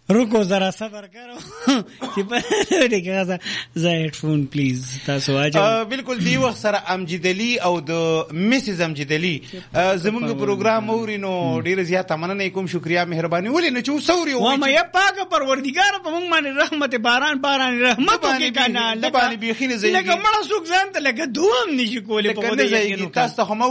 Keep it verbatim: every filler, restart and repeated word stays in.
رکو ذرا صبر کرو چې په دې کې زه هډفون پلیز تاسو واجب. بالکل دی وخت سره امجد علي او د میسز امجد علي زمونږ پروګرام اوري نو ډیر زیاته مننه کوم، شکریا مهرباني ولې نه چې وسوري و ما یا پاک پروردگار په موږ باندې رحمت باران باران رحمت وکي کنه لکه باندې بيخینه زي لکه مړ سوق ځان ته لکه دوام نشي کولای په دې کې. تاسو ته